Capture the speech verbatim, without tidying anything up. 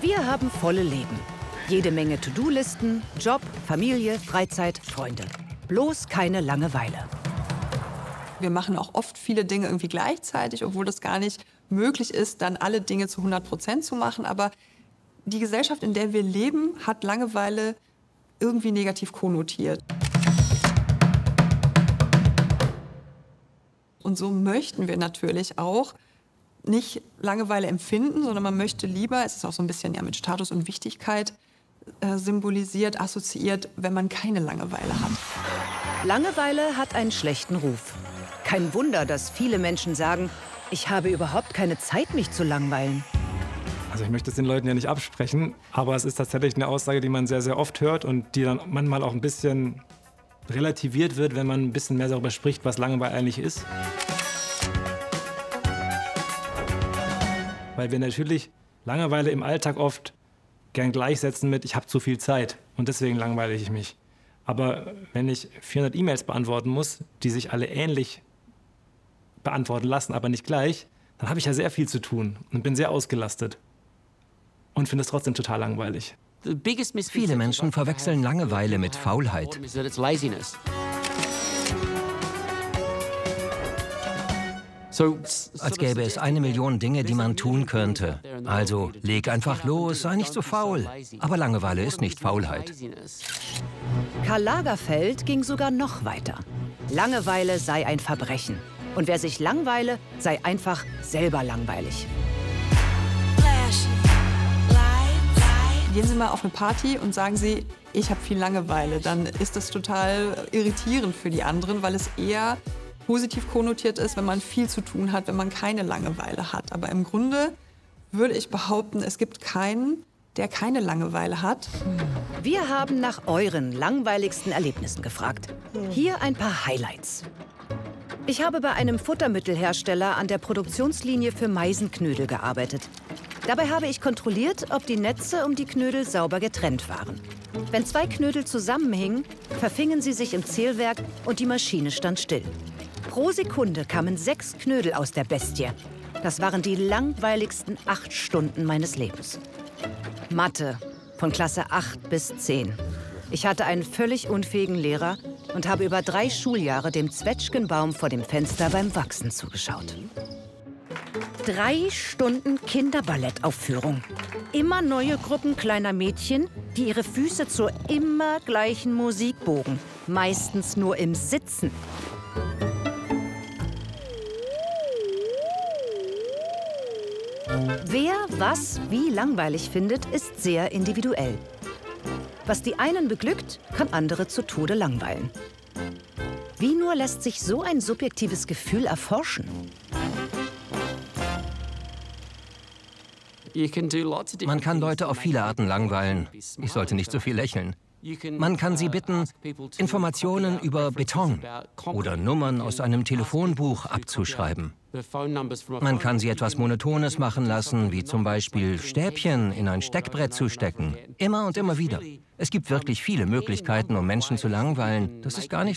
Wir haben volle Leben. Jede Menge To-Do-Listen, Job, Familie, Freizeit, Freunde. Bloß keine Langeweile. Wir machen auch oft viele Dinge irgendwie gleichzeitig, obwohl das gar nicht möglich ist, dann alle Dinge zu hundert Prozent zu machen. Aber die Gesellschaft, in der wir leben, hat Langeweile irgendwie negativ konnotiert. Und so möchten wir natürlich auch nicht Langeweile empfinden, sondern man möchte lieber, es ist auch so ein bisschen ja mit Status und Wichtigkeit äh, symbolisiert, assoziiert, wenn man keine Langeweile hat. Langeweile hat einen schlechten Ruf. Kein Wunder, dass viele Menschen sagen, ich habe überhaupt keine Zeit, mich zu langweilen. Also ich möchte es den Leuten ja nicht absprechen, aber es ist tatsächlich eine Aussage, die man sehr, sehr oft hört und die dann manchmal auch ein bisschen relativiert wird, wenn man ein bisschen mehr darüber spricht, was Langeweile eigentlich ist. Weil wir natürlich Langeweile im Alltag oft gern gleichsetzen mit, ich habe zu viel Zeit und deswegen langweile ich mich. Aber wenn ich vierhundert E-Mails beantworten muss, die sich alle ähnlich beantworten lassen, aber nicht gleich, dann habe ich ja sehr viel zu tun und bin sehr ausgelastet und finde es trotzdem total langweilig. Viele Menschen verwechseln Langeweile mit Faulheit. Als gäbe es eine Million Dinge, die man tun könnte. Also, leg einfach los, sei nicht so faul. Aber Langeweile ist nicht Faulheit. Karl Lagerfeld ging sogar noch weiter. Langeweile sei ein Verbrechen. Und wer sich langweile, sei einfach selber langweilig. Gehen Sie mal auf eine Party und sagen Sie, ich habe viel Langeweile. Dann ist das total irritierend für die anderen, weil es eher positiv konnotiert ist, wenn man viel zu tun hat, wenn man keine Langeweile hat. Aber im Grunde würde ich behaupten, es gibt keinen, der keine Langeweile hat. Wir haben nach euren langweiligsten Erlebnissen gefragt. Hier ein paar Highlights. Ich habe bei einem Futtermittelhersteller an der Produktionslinie für Meisenknödel gearbeitet. Dabei habe ich kontrolliert, ob die Netze um die Knödel sauber getrennt waren. Wenn zwei Knödel zusammenhingen, verfingen sie sich im Zählwerk und die Maschine stand still. Pro Sekunde kamen sechs Knödel aus der Bestie. Das waren die langweiligsten acht Stunden meines Lebens. Mathe von Klasse acht bis zehn. Ich hatte einen völlig unfähigen Lehrer und habe über drei Schuljahre dem Zwetschgenbaum vor dem Fenster beim Wachsen zugeschaut. Drei Stunden Kinderballettaufführung. Immer neue Gruppen kleiner Mädchen, die ihre Füße zur immer gleichen Musik bogen. Meistens nur im Sitzen. Wer was wie langweilig findet, ist sehr individuell. Was die einen beglückt, kann andere zu Tode langweilen. Wie nur lässt sich so ein subjektives Gefühl erforschen? Man kann Leute auf viele Arten langweilen. Ich sollte nicht so viel lächeln. Man kann sie bitten, Informationen über Beton oder Nummern aus einem Telefonbuch abzuschreiben. Man kann sie etwas Monotones machen lassen, wie zum Beispiel Stäbchen in ein Steckbrett zu stecken. Immer und immer wieder. Es gibt wirklich viele Möglichkeiten, um Menschen zu langweilen. Das ist gar nicht